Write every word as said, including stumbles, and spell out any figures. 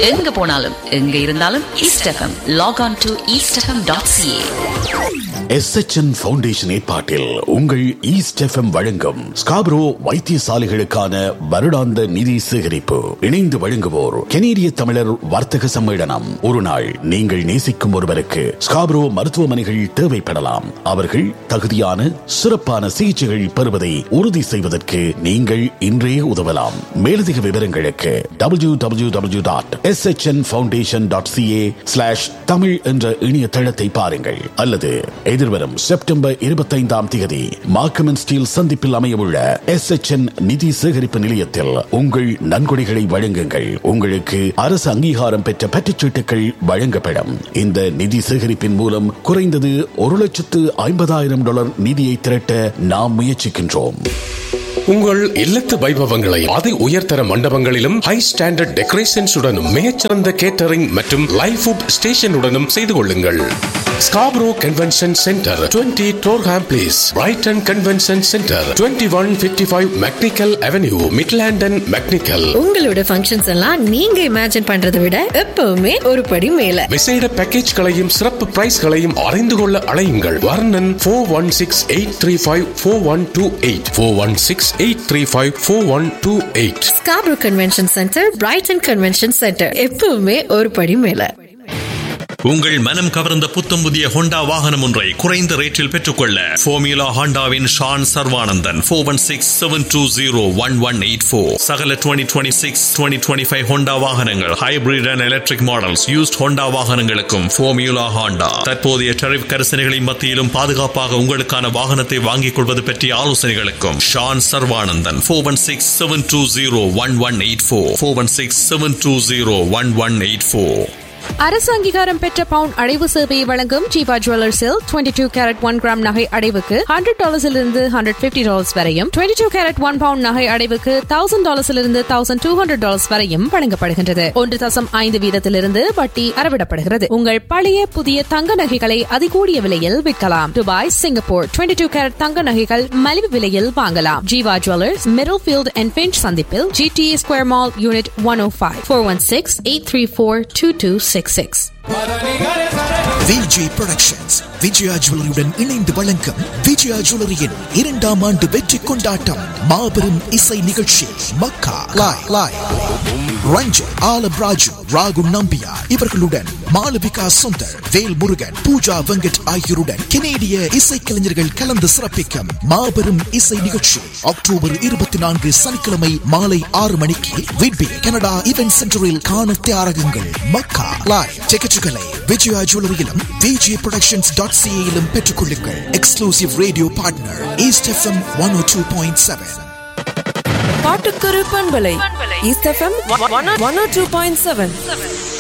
எங்க போனாலும் எங்க இருந்தாலும் east FM. Lock on to east FM dot CA. S H N foundation ஏற்பாட்டில் உங்கள் ஈஸ்ட் எஃப்எம் வழங்கும் ஸ்காப்ரோ வைத்தியசாலைகளுக்கான வருடாந்த நிதி சேகரிப்பு. இணைந்து வழங்குவோர் கெனேடிய தமிழர் வர்த்தக சம்மேளனம். ஒரு நாள் நீங்கள் நேசிக்கும் ஒருவருக்கு ஸ்காப்ரோ மருத்துவமனைகள் தேவைப்படலாம். அவர்கள் தகுதியான சிறப்பான சிகிச்சைகள் பெறுவதை உறுதி செய்வதற்கு நீங்கள் இன்றே உதவலாம். மேலதிக விவரங்களுக்கு W W W dot S H என் foundation dot CA slash Tamil என்ற இணையதளத்தை பாருங்கள். அல்லது எதிர்வரும் செப்டம்பர் இருபத்தைந்தாம் தேதி மார்க்கம் ஸ்டீல் சந்திப்பில் அமையவுள்ள எஸ் எச் என் நிதி சேகரிப்பு நிலையத்தில் உங்கள் நன்கொடைகளை வழங்குங்கள். உங்களுக்கு அரசு அங்கீகாரம் பெற்ற பற்றுச்சீட்டுகள் வழங்கப்படும். இந்த நிதி சேகரிப்பின் மூலம் குறைந்தது ஒரு லட்சத்து ஐம்பதாயிரம் டாலர் நிதியை திரட்ட நாம் முயற்சிக்கின்றோம். உங்கள் இல்லத்து வைபவங்களை அதி உயர்தர மண்டபங்களிலும் ஹை ஸ்டாண்டர்ட் டெக்கரேஷன்ஸுடனும் மிகச்சிறந்த கேட்டரிங் மற்றும் லைவ் ஃபுட் ஸ்டேஷனுடனும் செய்து கொள்ளுங்கள். Scarborough convention centre, twenty Durham place, Brayton convention centre, twenty one fifty five mechanical avenue, மிட்லாண்டன் mechanical. உங்களோட ஃபங்க்ஷன்ஸ் எல்லாம் நீங்க இமேஜின் பண்றதை விட எப்பவுமே ஒரு படி மேல. விசேட பேக்கேஜ்களையும் சிறப்பு பிரைஸ்களையும் அறிந்து கொள்ள அழையுங்கள். வர்ணன் four one six eight three five four one two eight four one six eight three five four one two eight. Scarborough convention centre, Brayton convention centre, எப்பவுமே ஒரு படி மேல. உங்கள் மனம் கவர்ந்த புத்தம் புதிய ஹோண்டா வாகனம் ஒன்றை குறைந்த ரேட்டில் பெற்றுக்கொள்ள formula ஹோண்டாவின் Shawn Sarvanandan four one six seven two zero one one eight four. சகல twenty twenty six twenty twenty five Honda வாகனங்கள், hybrid and electric models, used Honda வாகனங்களுக்கும் ஃபோமியூலா ஹோண்டா. தற்போதைய டரிஃப் கரிசனைகளின் மத்தியிலும் பாதுகாப்பாக உங்களுக்கான வாகனத்தை வாங்கிக் கொள்வது பற்றிய ஆலோசனைகளுக்கும் Shawn Sarvanandan four one six seven two zero one one eight four four one six seven two zero one one eight four. அரசு அங்கீகாரம் பெற்ற பவுன் அடைவு சேவையை வழங்கும் Jeeva ஜுவல்லர்ஸில் twenty two carat one gram நகை அடைவுக்கு ஹண்ட்ரட் டாலர்ஸிலிருந்து ஹண்ட்ரட் பிப்டி டாலர்ஸ் வரையும், twenty two carat one bound நகை அடைவுக்கு thousand டாலர்ஸிலிருந்து thousand two hundred dollars வரையும் வழங்கப்படுகின்றது. ஒன்று தசம் ஐந்து வீதத்திலிருந்து வட்டி அறவிடப்படுகிறது. உங்கள் பழைய புதிய தங்க நகைகளை அதிகூடிய விலையில் விற்கலாம். Dubai, Singapore twenty two carat தங்க நகைகள் மலிவு விலையில் வாங்கலாம். Jeeva jewellers, middle field and pinch சந்திப்பில், GTA square mall, unit one ஓ five, four one six eight three four two two six six. Vijay productions Vijaya ஜுவல்லரியுடன் இணைந்து வழங்கும் விஜயா ஜுவல்லரியின் இரண்டாம் ஆண்டு வெற்றி கொண்டாட்டம் மாபெரும் இசை நிகழ்ச்சி மக்கா லாய் லாய். ரஞ்சன், ஆலம் ராஜு, ராகு நம்பியா இவர்களுடன் மாளவிகா சுந்தர், வேல் முருகன், பூஜா வெங்கட் ஆகியோருடன் கெனேடிய இசைக்கலைஞர்கள் கலந்து சிறப்பிக்கும் மாபெரும் இசை நிகழ்ச்சி அக்டோபர் இருபத்தி நான்கு சனிக்கிழமை மாலை ஆறு மணிக்கு விட்பி கனடா இவென்ட் சென்டரில் காண தயாராகுங்கள். மக்கா லாய். டிக்கெட்டுகளை விஜயா ஜுவல்லரியிலும் விஜய் புரொடக்ஷன்ஸ் டாட் சிஏயிலும் பெற்றுக் கொள்ளுங்கள். Exclusive radio partner east FM one ஓ டூ பாயிண்ட் செவன். பாட்டுக்கொரு பண்பலை ஈஸ்ட் எஃப்எம் ஒன் ஓ டூ பாயிண்ட் செவன்.